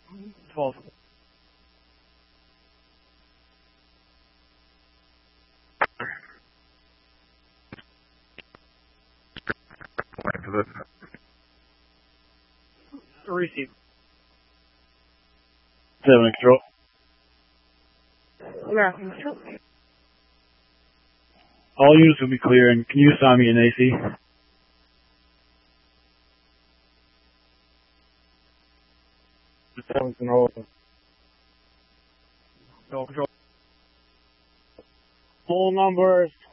12. Receive. 7 control. American control. All units will be clear, and can you assign me an AC? Control. Control. Full numbers